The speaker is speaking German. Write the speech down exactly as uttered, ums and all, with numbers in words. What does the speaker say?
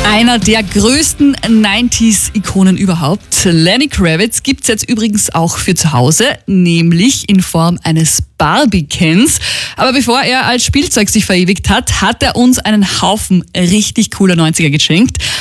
Einer der größten neunziger-Ikonen überhaupt. Lenny Kravitz gibt es jetzt übrigens auch für zu Hause, nämlich in Form eines Barbie-Kens. Aber bevor er als Spielzeug sich verewigt hat, hat er uns einen Haufen richtig cooler neunziger geschenkt.